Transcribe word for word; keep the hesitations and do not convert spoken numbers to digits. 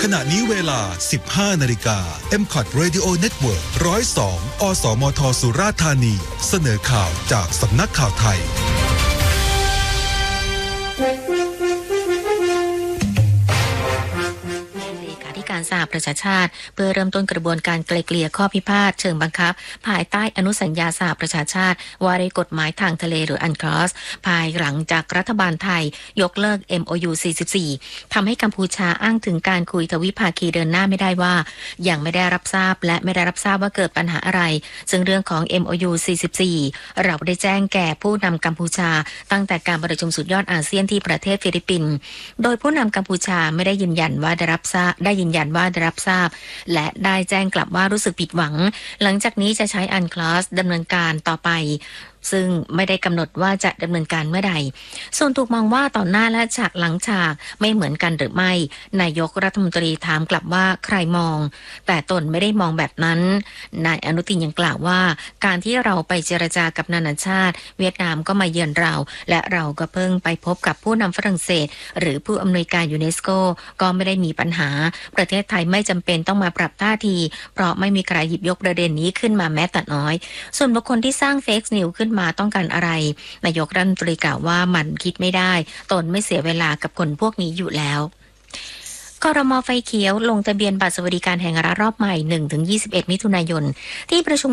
ขณะนี้เวลา สิบห้านาฬิกา เอ็ม คอท Radio Network หนึ่งศูนย์สอง อสมทสุราษฎร์ธานีเสนอข่าวจากสำนักข่าวไทยการสหประชาชาติเพื่อเริ่มต้นกระบวนการไกล่เกลี่ยข้อพิพาทเชิงบังคับภายใต้อนุสัญญาสหประชาชาติว่าด้วยกฎหมายทางทะเลหรือ อันคลอส ภายหลังจากรัฐบาลไทยยกเลิก เอ็ม โอ ยู สี่สิบสี่ ทำให้กัมพูชาอ้างถึงการคุยทวิภาคีเดินหน้าไม่ได้ว่ายังไม่ได้รับทราบและไม่ได้รับทราบว่าเกิดปัญหาอะไรซึ่งเรื่องของ เอ็ม โอ ยู สี่สิบสี่ เราได้แจ้งแก่ผู้นำกัมพูชาตั้งแต่การประชุมสุดยอดอาเซียนที่ประเทศฟิลิปปินส์โดยผู้นำกัมพูชาไม่ได้ยืนยันว่าได้รับทราบได้ยืนยันว่าได้รับทราบและได้แจ้งกลับว่ารู้สึกผิดหวังหลังจากนี้จะใช้ อันคลอส ดำเนินการต่อไปซึ่งไม่ได้กำหนดว่าจะดำเนินการเมื่อใดส่วนถูกมองว่าต่อหน้าและฉากหลังฉากไม่เหมือนกันหรือไม่นายกรัฐมนตรีถามกลับว่าใครมองแต่ตนไม่ได้มองแบบนั้นนายอนุทินยังกล่าวว่าการที่เราไปเจรจากับนานาชาติเวียดนามก็มาเยือนเราและเราก็เพิ่งไปพบกับผู้นำฝรั่งเศสหรือผู้อำนวยการยูเนสโกก็ไม่ได้มีปัญหาประเทศไทยไม่จำเป็นต้องมาปรับท่าทีเพราะไม่มีใครหยิบยกประเด็นนี้ขึ้นมาแม้แต่น้อยส่วนบุคคลที่สร้างเฟกนิวขึ้นมาต้องการอะไรนายกรัฐมนตรีกล่าวว่ามันคิดไม่ได้ตนไม่เสียเวลากับคนพวกนี้อยู่แล้วครม.ไฟเขียวลงทะเบียนบัตรสวัสดิการแห่งรัฐรอบใหม่ หนึ่งถึงยี่สิบเอ็ด มิถุนายนที่ประชุม